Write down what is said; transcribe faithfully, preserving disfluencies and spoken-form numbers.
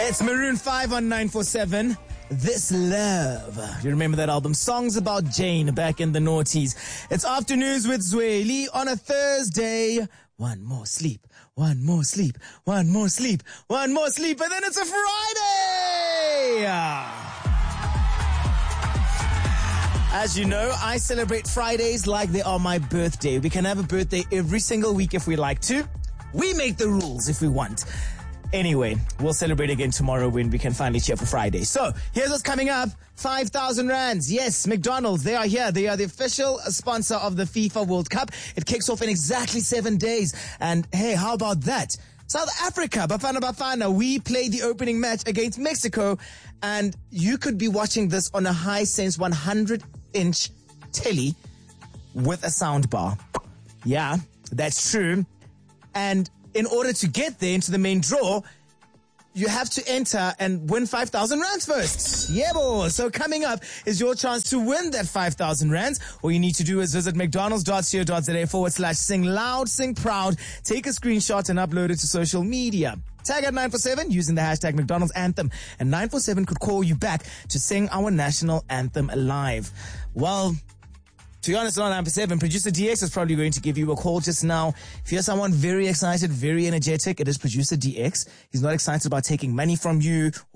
It's Maroon five on nine four seven. This Love. You remember that album? Songs about Jane back in the noughties. It's Afternoons with Zweli on a Thursday. One more sleep, one more sleep, one more sleep, one more sleep, and then it's a Friday! As you know, I celebrate Fridays like they are my birthday. We can have a birthday every single week if we like to. We make the rules if we want. Anyway, we'll celebrate again tomorrow when we can finally cheer for Friday. So, here's what's coming up. five thousand rands. Yes, McDonald's, they are here. They are the official sponsor of the FIFA World Cup. It kicks off in exactly seven days. And hey, how about that? South Africa, Bafana Bafana, we played the opening match against Mexico. And you could be watching this on a Hisense one hundred inch telly with a sound bar. Yeah, that's true. And in order to get there into the main draw, you have to enter and win five thousand rands first. Yeah, boy. So coming up is your chance to win that five thousand rands. All you need to do is visit mcdonalds.co.za forward slash sing loud, sing proud. Take a screenshot and upload it to social media. Tag at nine four seven using the hashtag McDonald's Anthem. And nine four seven could call you back to sing our national anthem live. Well, to be honest, on nine four seven, Producer D X is probably going to give you a call just now. If you're someone very excited, very energetic, it is Producer D X. He's not excited about taking money from you